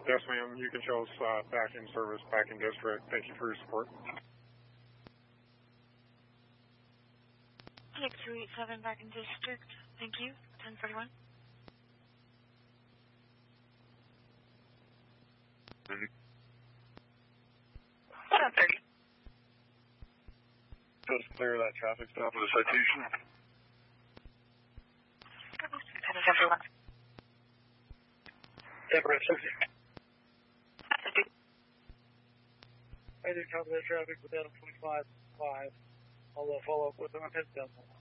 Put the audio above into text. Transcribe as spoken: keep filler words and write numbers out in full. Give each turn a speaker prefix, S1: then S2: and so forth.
S1: Yes, ma'am. You can show us uh, back in service, back in district. Thank you for your support.
S2: Six two eight seven back in district. Thank you. ten forty-one.
S3: ten thirty.
S4: Just clear that traffic stop with a citation.
S3: ten forty-one.
S5: Temporary subject.
S3: fifty.
S5: I did cover that traffic with Adam twenty-five five. I'll uh, follow up with them on his down.